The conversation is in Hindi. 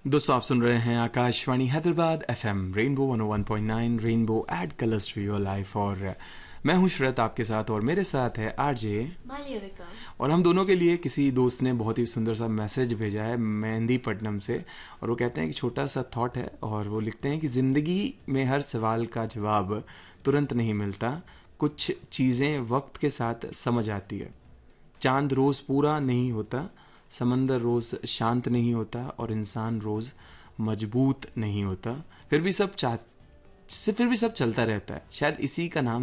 दोस्तों आप सुन रहे हैं Akashvani Hyderabad FM rainbow 101.9 rainbow add colours to your life. और मैं हूं शरत आपके साथ और मेरे साथ है आरजे मालविका। और हम दोनों के लिए किसी दोस्त ने बहुत ही सुंदर सा मैसेज भेजा है मेहंदीपट्टनम से। और वो कहते हैं कि छोटा सा थॉट है और वो लिखते हैं कि ज़िंदगी में हर सवाल का जवाब तुरंत नहीं मिलता, कुछ चीज़ें वक्त के साथ समझ आती है। चांद रोज़ पूरा नहीं होता, समंदर रोज़ शांत नहीं होता और इंसान रोज़ मजबूत नहीं होता। फिर भी सब चलता रहता है। शायद इसी का नाम